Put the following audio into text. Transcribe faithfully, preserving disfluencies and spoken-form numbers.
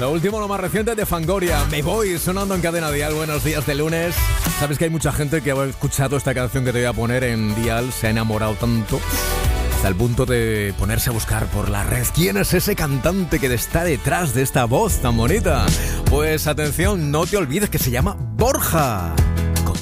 Lo último, lo más reciente de Fangoria. Me voy sonando en Cadena Dial. Buenos días de lunes. Sabes que hay mucha gente que ha escuchado esta canción que te voy a poner en Dial, se ha enamorado tanto hasta el punto de ponerse a buscar por la red quién es ese cantante que está detrás de esta voz tan bonita. Pues atención, no te olvides que se llama Borja.